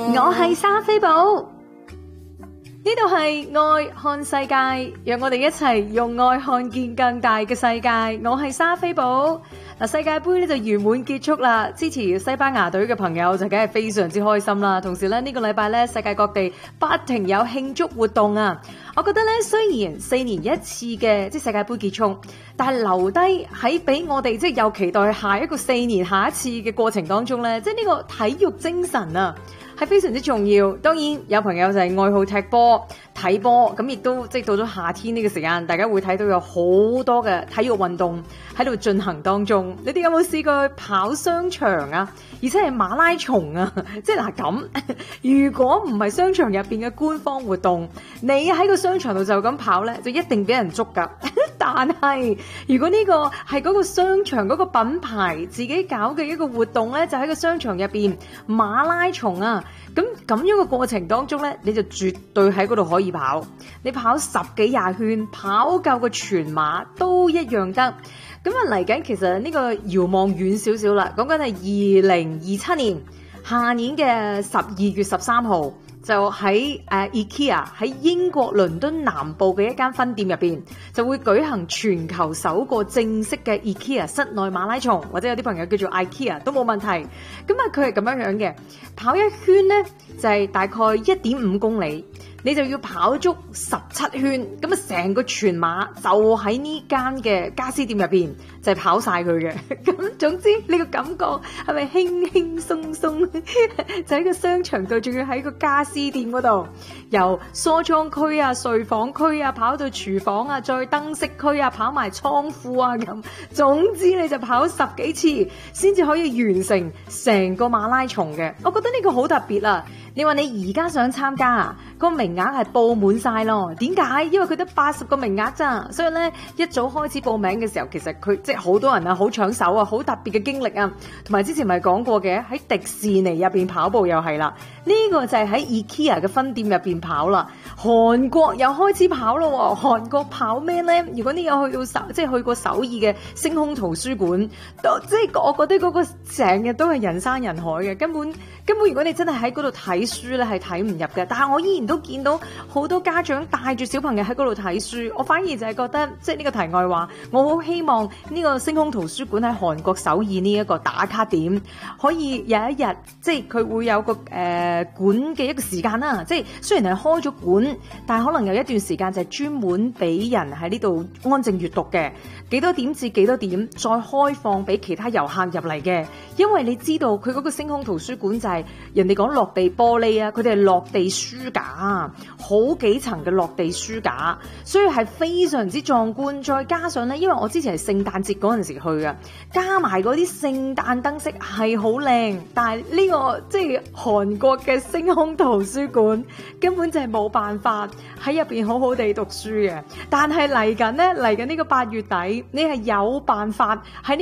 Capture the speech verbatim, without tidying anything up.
我係莎菲寶，呢度係愛看世界，讓我哋一齊用愛看見更大嘅世界。我係莎菲寶。嗱，世界盃咧就圓滿結束啦，支持西班牙隊嘅朋友就梗係非常之開心啦。同時咧呢個禮拜咧世界各地不停有慶祝活動啊！我覺得咧雖然四年一次嘅即係世界盃結束，但係留低喺俾我哋即係又期待下一個四年下一次嘅過程當中咧，即係呢個體育精神啊係非常之重要。當然有朋友就係愛好踢波睇波，咁亦都即係到咗夏天呢個時間，大家會睇到有好多嘅體育運動喺度進行當中。你哋有冇試過去跑商場啊？而且係馬拉松啊！即係嗱咁，如果唔係商場入邊嘅官方活動，你喺個商場度就咁跑咧，就一定俾人捉噶。但係如果呢個係嗰個商場嗰個品牌自己搞嘅一個活動咧，就喺個商場入邊馬拉松啊！咁咁樣嘅過程當中咧，你就絕對喺嗰度可以跑。你跑十幾廿圈，跑夠個全馬都一樣得。咁啊嚟緊，其實呢個遙望遠少少啦，講緊係二零二七年下年嘅十二月十三號，就喺誒、uh, IKEA 喺英國倫敦南部嘅一間分店入邊，就會舉行全球首個正式嘅 IKEA 室內馬拉松，或者有啲朋友叫做 IKEA 都冇問題。咁啊，佢係咁樣樣嘅，跑一圈呢就係、是、大概一點五公里。你就要跑足十七圈，咁啊成個全馬就喺呢間嘅家私店入邊就係跑晒佢嘅。咁總之你個感覺係咪輕輕鬆鬆？就喺個商場度，仲要喺個家私店嗰度，由梳妝區啊、睡房區啊，跑到廚房啊，再燈飾區啊，跑埋倉庫啊咁。總之你就跑十幾次先至可以完成成個馬拉松嘅。我覺得呢個好特別啊！你話你而家想參加啊？個名額係報滿晒咯。點解？因為佢得八十個名額咋，所以咧一早開始報名嘅時候，其實佢即係好多人啊，好搶手啊，好特別嘅經歷啊。同埋之前咪講過嘅，喺迪士尼入邊跑步又係啦。呢個就係喺 IKEA 嘅分店入邊跑啦。韓國又開始跑咯。韓國跑咩咧？如果你有去到首，即係去過首爾嘅星空圖書館，都即係我覺得嗰個成日都係人山人海嘅，根本根本如果你真係喺嗰度睇書咧，係睇唔入嘅。但係我依然都見到好多家長帶住小朋友喺嗰度睇書，我反而就係覺得即係呢個題外話，我好希望呢個星空圖書館喺韓國首爾呢一個打卡點，可以有一日即係佢會有個誒、呃、館嘅一個時間啦。即係雖然係開咗館，但係可能有一段時間就係專門俾人喺呢度安靜閱讀嘅，幾多點至幾多點再開放俾其他遊客入嚟嘅。因為你知道佢嗰個星空圖書館就係人哋講落地玻璃啊，佢哋係落地書架啊，好幾層嘅落地書架，所以係非常之壯觀。再加上咧，因為我之前係聖誕節嗰陣時去嘅，加埋嗰啲聖誕燈飾係好靚。但係呢個即係韓國嘅星空圖書館根本就係冇辦法喺入邊好好地讀書嘅。但係嚟緊咧，嚟緊呢個八月底，你係有辦法喺